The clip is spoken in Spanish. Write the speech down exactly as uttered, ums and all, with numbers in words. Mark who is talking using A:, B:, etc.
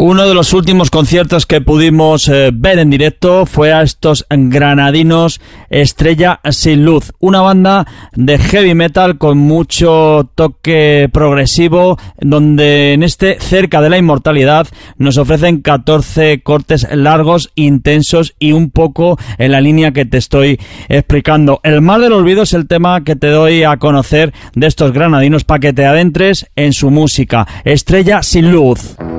A: Uno de los últimos conciertos que pudimos eh, ver en directo fue a estos granadinos Estrella Sin Luz, una banda de heavy metal con mucho toque progresivo, donde en este Cerca de la Inmortalidad nos ofrecen catorce cortes largos, intensos y un poco en la línea que te estoy explicando. El Mar del Olvido es el tema que te doy a conocer de estos granadinos para que te adentres en su música. Estrella Sin Luz.